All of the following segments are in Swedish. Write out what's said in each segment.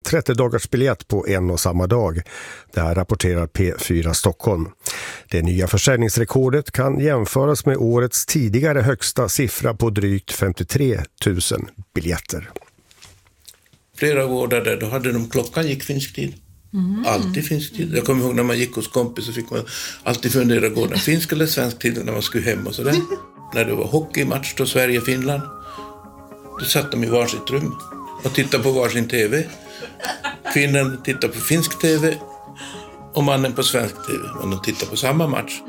30-dagarsbiljett på en och samma dag. Det här rapporterar P4 Stockholm. Det nya försäljningsrekordet kan jämföras med årets tidigare högsta siffra på drygt 53 000 biljetter. Flera år där då hade de klockan gick finsk tid. Alltid finsk tid. Jag kommer ihåg när man gick hos kompis så fick man alltid fundera, går den finsk eller svensk tid när man skulle hem och sådär. När det var hockeymatch då Sverige-Finland, då satt de i varsitt rum och tittade på varsin tv. Kvinnan tittade på finsk tv och mannen på svensk tv. Och de tittade på samma match.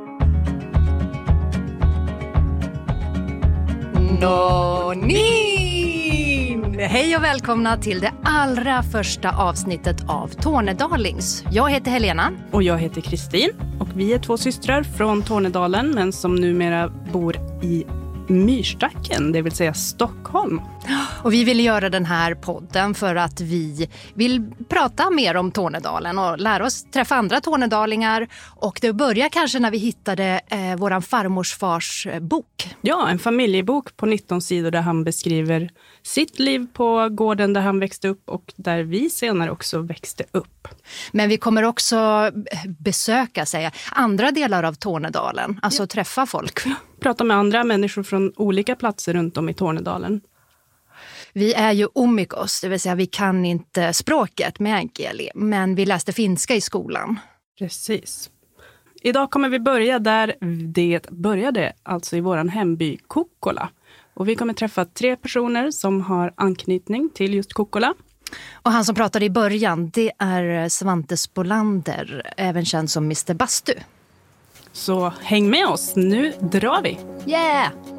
Hej och välkomna till det allra första avsnittet av Tornedalings. Jag heter Helena. Och jag heter Kristin. Och vi är 2 systrar från Tornedalen men som numera bor i Myrstacken, det vill säga Stockholm. Och vi vill göra den här podden för att vi vill prata mer om Tornedalen och lära oss träffa andra tornedalingar. Och det börjar kanske när vi hittade våran farmors fars bok. Ja, en familjebok på 19 sidor där han beskriver sitt liv på gården där han växte upp och där vi senare också växte upp. Men vi kommer också besöka andra delar av Tornedalen, alltså träffa folk. Prata med andra människor från olika platser runt om i Tornedalen. Vi är ju omikos, det vill säga vi kan inte språket med enkeli, men vi läste finska i skolan. Precis. Idag kommer vi börja där det började, alltså i våran hemby Kokkola. Och vi kommer träffa 3 personer som har anknytning till just Kokkola. Och han som pratade i början, det är Svante Spolander, även känd som Mr. Bastu. Så häng med oss, nu drar vi! Yeah!